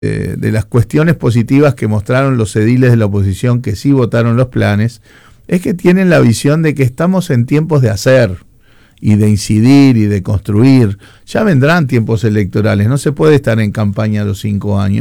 de las cuestiones positivas que mostraron los ediles de la oposición que sí votaron los planes, es que tienen la visión de que estamos en tiempos de hacer y de incidir y de construir. Ya vendrán tiempos electorales, no se puede estar en campaña a los 5 años.